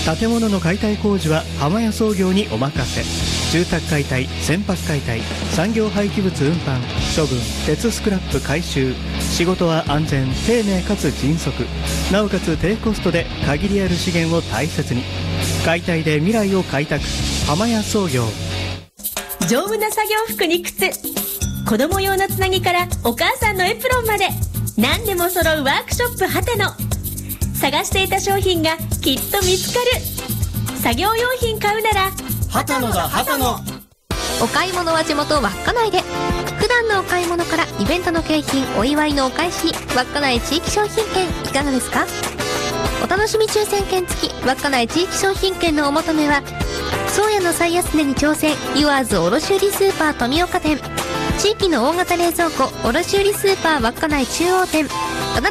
建物の解体工事は浜屋総業にお任せ。住宅解体、船舶解体、産業廃棄物運搬、処分、鉄スクラップ回収。仕事は安全、丁寧かつ迅速、なおかつ低コストで限りある資源を大切に。解体で未来を開拓、浜屋総業。 丈夫な作業服に靴、子供用のつなぎからお母さんのエプロンまで、何でも揃うワークショップはての。探していた商品がきっと見つかる。作業用品買うなら畑野だ畑野。 お買い物は地元稚内で。普段のお買い物からイベントの景品、お祝いのお返しに稚内地域商品券いかがですか。お楽しみ抽選券付き稚内地域商品券のお求めは宗谷の最安値に挑戦、ユアーズ卸売スーパー富岡店、地域の大型冷蔵庫卸売スーパー稚内中央店、